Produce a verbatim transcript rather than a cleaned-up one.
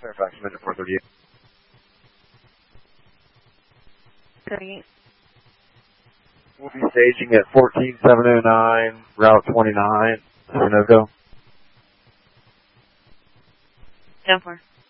Fairfax, minute four thirty-eight. thirty-eight. We'll be staging at fourteen seven oh nine, Route twenty-nine, Sunoco. ten four.